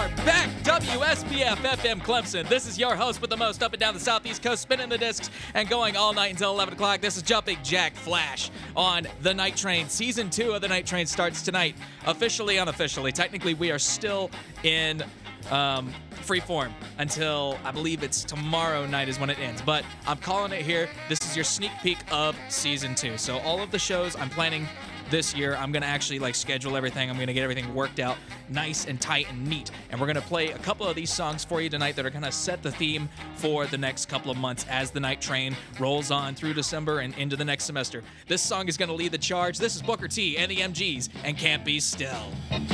are back, WSBF FM Clemson. This is your host with the most up and down the southeast coast, spinning the discs and going all night until 11 o'clock. This is Jumping Jack Flash on The Night Train. Season 2 of The Night Train starts tonight, officially, unofficially. Technically, we are still in free form until I believe it's tomorrow night is when it ends. But I'm calling it here. This is your sneak peek of Season 2. So all of the shows I'm planning this year, I'm going to actually schedule everything. I'm going to get everything worked out nice and tight and neat. And we're going to play a couple of these songs for you tonight that are going to set the theme for the next couple of months as the Night Train rolls on through December and into the next semester. This song is going to lead the charge. This is Booker T and the MGs and Can't Be Still.